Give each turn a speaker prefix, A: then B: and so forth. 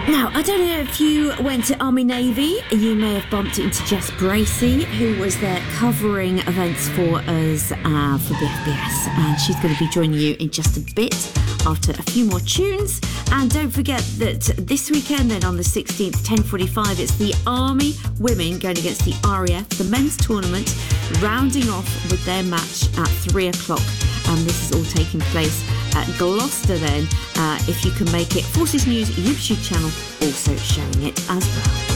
A: Now, I don't know if you went to Army Navy, you may have bumped into Jess Bracey, who was there covering events for us for the FBS, and she's going to be joining you in just a bit after a few more tunes. And don't forget that this weekend, then on the 16th, 10:45, it's the Army women going against the RAF, the men's tournament, rounding off with their match at 3 o'clock. This is all taking place at Gloucester then, if you can make it. Forces News YouTube channel also showing it as well.